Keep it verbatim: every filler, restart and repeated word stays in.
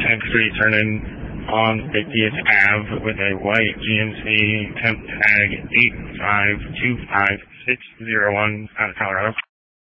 X three turning on fiftieth Avenue with a white G M C temp tag eight five two five six zero one out of Colorado.